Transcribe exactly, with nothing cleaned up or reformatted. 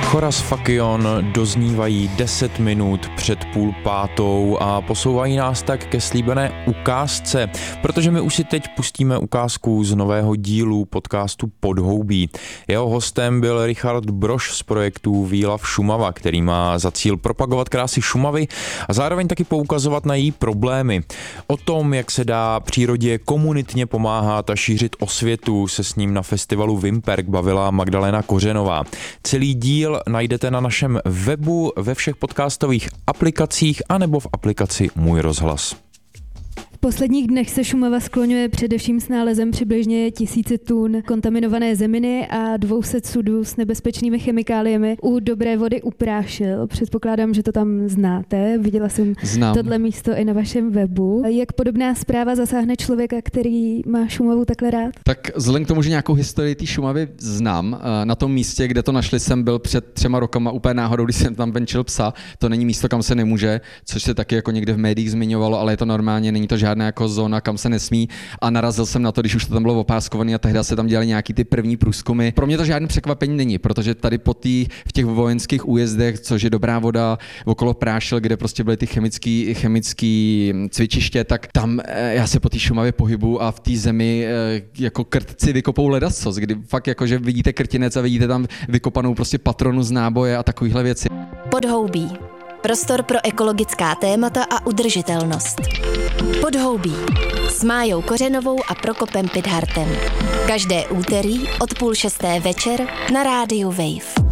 Choras Fakion doznívají deset minut před půl pátou a posouvají nás tak ke slíbené ukázce, protože my už si teď pustíme ukázku z nového dílu podcastu Podhoubí. Jeho hostem byl Richard Brož z projektu We Love Šumava, který má za cíl propagovat krásy Šumavy a zároveň taky poukazovat na její problémy. O tom, jak se dá přírodě komunitně pomáhat a šířit osvětu, se s ním na festivalu Vimperk bavila Magdalena Kořenová. Celý díl najdete na našem webu, ve všech podcastových aplikacích anebo v aplikaci Můj rozhlas. V posledních dnech se Šumava skloňuje především s nálezem přibližně tisíce tun kontaminované zeminy a dvou set sudů s nebezpečnými chemikáliemi u dobré vody u Prášil. Předpokládám, že to tam znáte. Viděla jsem Znám. Tohle místo i na vašem webu. Jak podobná zpráva zasáhne člověka, který má Šumavu takhle rád? Tak vzhledem k tomu, že nějakou historii té Šumavy znám, na tom místě, kde to našli, jsem byl před třema rokama úplně náhodou, když jsem tam venčil psa. To není místo, kam se nemůže, což se taky jako někde v médiích zmiňovalo, ale je to normálně, není to žádná jako zóna, kam se nesmí, a narazil jsem na to, když už to tam bylo opáskované a tehdy se tam dělali nějaký ty první průzkumy. Pro mě to žádné překvapení není, protože tady po tý, v těch vojenských újezdech, což je Dobrá Voda, okolo Prášil, kde prostě byly ty chemický, chemický cvičiště, tak tam já se po té Šumavě pohybu a v té zemi jako krtci vykopou ledacos, kdy fakt jako, že vidíte krtinec a vidíte tam vykopanou prostě patronu z náboje a takovéhle věci. Podhoubí. Prostor pro ekologická témata a udržitelnost. Podhoubí s Májou Kořenovou a Prokopem Pidhartem. Každé úterý od půl šesté večer na rádiu Wave.